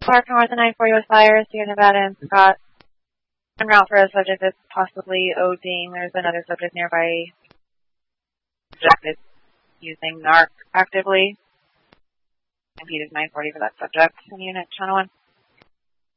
Clark, north of 940 with fire, Sierra Nevada and Scott. En route for a subject that's possibly ODing. There's another subject nearby. Subject is using NARC actively. Impeded 940 for that subject in unit channel 1.